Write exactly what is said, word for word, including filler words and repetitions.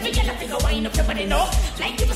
me get a figure wine up your body, no. Like you